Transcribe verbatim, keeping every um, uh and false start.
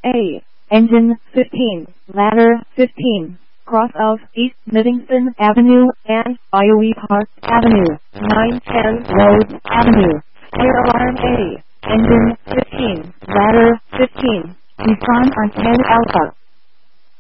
A. Engine fifteen, ladder fifteen, cross of East Middleton Avenue and Iowa Park Avenue, nine ten Rhodes Avenue. Fire alarm A. Engine fifteen, ladder fifteen, respond on ten Alpha.